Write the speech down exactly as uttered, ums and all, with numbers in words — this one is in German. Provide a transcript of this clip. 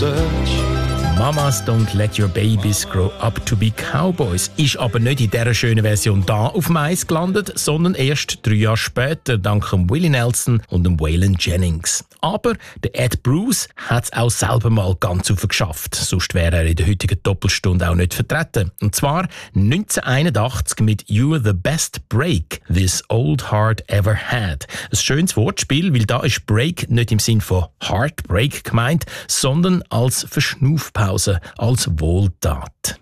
Deutsch. Mamas Don't Let Your Babies Grow Up to Be Cowboys ist aber nicht in dieser schönen Version da auf dem Eis gelandet, sondern erst drei Jahre später dank dem Willie Nelson und dem Waylon Jennings. Aber der Ed Bruce hat es auch selber mal ganz auf geschafft, sonst wäre er in der heutigen Doppelstunde auch nicht vertreten. Und zwar neunzehnhunderteinundachtzig mit You're the Best Break This Old Heart Ever Had. Ein schönes Wortspiel, weil da ist Break nicht im Sinn von Heartbreak gemeint, sondern als Verschnaufpause, als Wohltat.